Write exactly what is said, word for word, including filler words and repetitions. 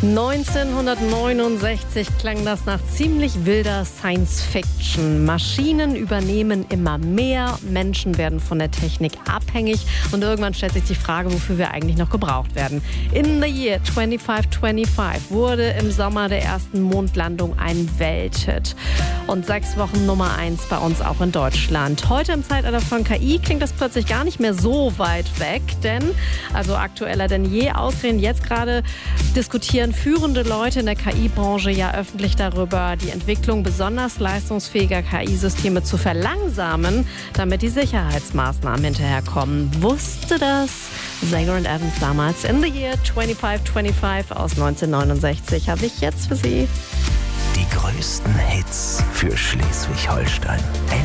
neunzehnhundertneunundsechzig klang das nach ziemlich wilder Science-Fiction. Maschinen übernehmen immer mehr, Menschen werden von der Technik abhängig und irgendwann stellt sich die Frage, wofür wir eigentlich noch gebraucht werden. In the Year fünfundzwanzig fünfundzwanzig wurde im Sommer der ersten Mondlandung ein Welthit und sechs Wochen Nummer eins bei uns auch in Deutschland. Heute im Zeitalter von K I klingt das plötzlich gar nicht mehr so weit weg, denn, also aktueller denn je, ausgerechnet jetzt gerade diskutieren führende Leute in der K I-Branche ja öffentlich darüber, die Entwicklung besonders leistungsfähiger K I-Systeme zu verlangsamen, damit die Sicherheitsmaßnahmen hinterherkommen. Wusste das Sager und Evans damals? In the Year fünfundzwanzig fünfundzwanzig aus neunzehnhundertneunundsechzig habe ich jetzt für Sie Die größten Hits für Schleswig-Holstein.